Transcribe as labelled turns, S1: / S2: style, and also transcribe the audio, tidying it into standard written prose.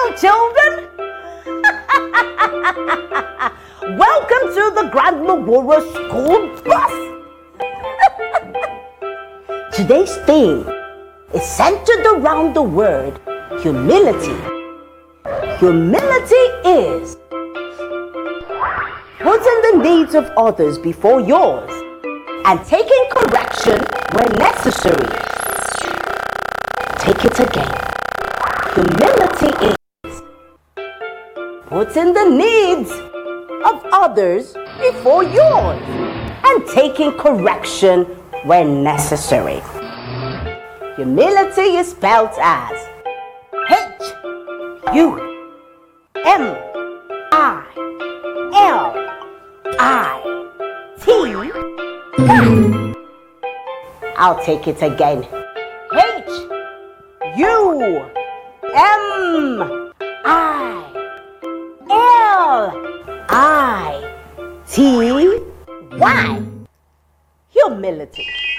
S1: children. Welcome to the Grand Mawara School Bus. Today's theme is centered around the word humility. Humility is putting the needs of others before yours and taking correction when necessary. Take it again. Humility is putting the needs of others before yours and taking correction when necessary. Humility is spelled as Humility. I'll take it again. Humility.